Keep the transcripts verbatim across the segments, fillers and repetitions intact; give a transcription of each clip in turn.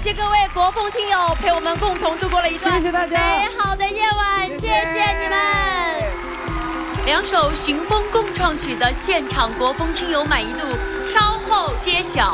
谢各位国风听友陪我们共同度过了一段谢谢大家美好的夜晚，谢谢你们。两首寻风共创曲的现场国风听友满意度稍后揭晓。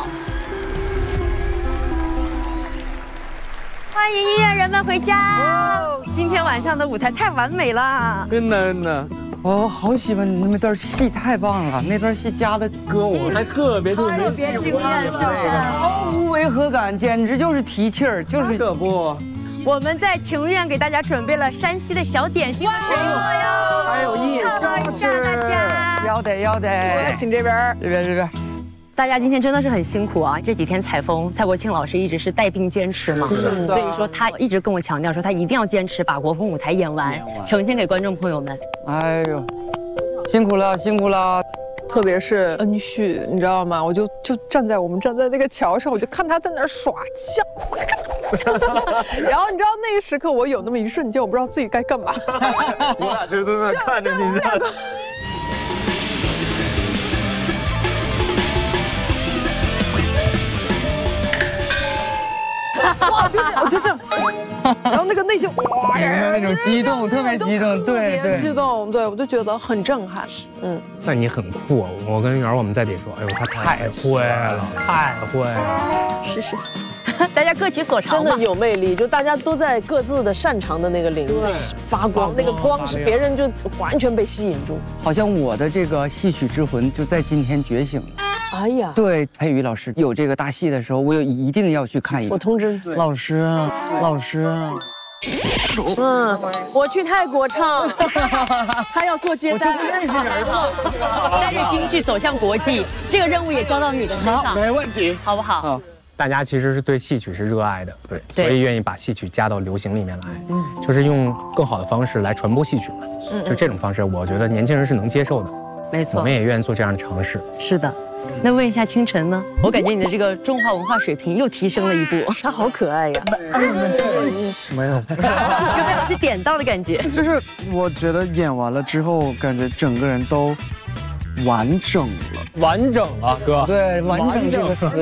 欢迎音乐人们回家。今天晚上的舞台太完美了， 真的真的。 我好喜欢你那段戏，太棒了！那段戏加的歌，我还特别特别别惊艳，是不是？ 毫无违和感，简直就是提气儿，就是可不。 我们在情院给大家准备了山西的小点心水果哟， 还有夜宵一下大家。 要得要得， 请这边， 这边这边。 大家今天真的是很辛苦啊！这几天采风，蔡国庆老师一直是带病坚持嘛，所以说他一直跟我强调说，他一定要坚持把国风舞台演完，呈现给观众朋友们。 哎呦，辛苦了，辛苦了！ 特别是恩旭，你知道吗？我就就站在我们站在那个桥上，我就看他在那儿耍枪。然后你知道那个时刻，我有那么一瞬间，我不知道自己该干嘛。 我俩就在那看着你呢。 哇，就我就这样，然后那个内心哇呀，那种激动，特别激动，对对， 激动，对我就觉得很震撼，嗯。 那你很酷，我跟圆儿我们在底说，哎呦，他太会了，太会了。 是是， 大家各取所长， 真的有魅力，就大家都在各自的擅长的那个领域发光，那个光是别人就完全被吸引住。 好像我的这个戏曲之魂就在今天觉醒了。 哎呀， 对，裴宇老师有这个大戏的时候，我有一定要去看一。 我通知老师，老师， 嗯，我去泰国唱，他要做接待。 带着京剧走向国际，这个任务也交到你的身上， 没问题， 好不好？ 大家其实是对戏曲是热爱的，对，所以愿意把戏曲加到流行里面来，嗯，就是用更好的方式来传播戏曲嘛。嗯，就这种方式，我觉得年轻人是能接受的。 没错， 我们也愿意做这样的尝试。 是的。 那问一下清晨呢？我感觉你的这个中华文化水平又提升了一步。 他好可爱呀！ 没有， 有被老师点到的感觉。 就是我觉得演完了之后，感觉整个人都完整了。 完整了，哥。 对，完整这个词。